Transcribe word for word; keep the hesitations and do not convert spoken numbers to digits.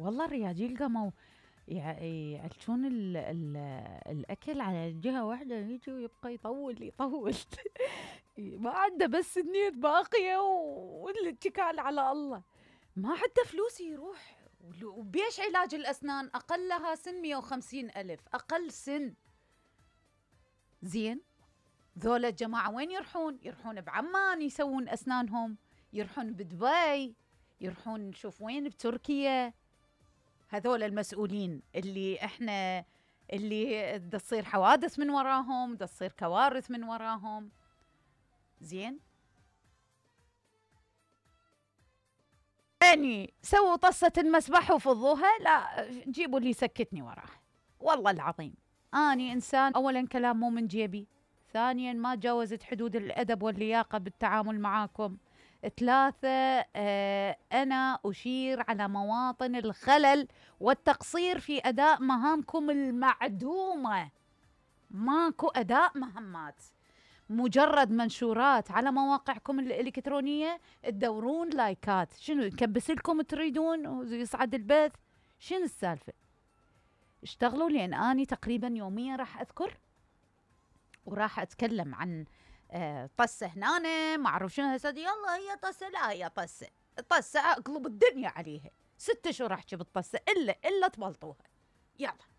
والله الرياجيل قاموا يع- يعلشون ال ال الأكل على جهة واحدة، يجي ويبقى يطول يطول. ما عنده بس سنين باقية و- والاتكال على الله. ما عنده فلوس يروح. ول- وبيش علاج الأسنان أقلها سن مية وخمسين ألف، أقل سن. زين، ذولا الجماعة وين يروحون؟ يروحون بعمان يسوون أسنانهم، يروحون بدبي، يروحون نشوف وين بتركيا. هذول المسؤولين اللي احنا اللي دا تصير حوادث من وراهم، دا تصير كوارث من وراهم. زين، يعني سووا طصة المسبح وفضوها، لا جيبوا اللي يسكتني وراه. والله العظيم اني انسان اولا كلام مو من جيبي، ثانيا ما جاوزت حدود الادب واللياقة بالتعامل معاكم، ثلاثة آه أنا أشير على مواطن الخلل والتقصير في أداء مهامكم المعدومة. ماكو أداء مهمات، مجرد منشورات على مواقعكم الإلكترونية، تدورون لايكات. شنو نكبس لكم تريدون ويصعد البث؟ شنو السالفة؟ اشتغلوا، لأن أني تقريبا يوميا راح أذكر وراح أتكلم عن آه، طسة هنا ما أعرف شنو. هسه يلا هي طسة، لا هي طسة، طسة أقلب الدنيا عليها. ست شهور أحكي بالطسة إلا إلا تبلطوها. يلا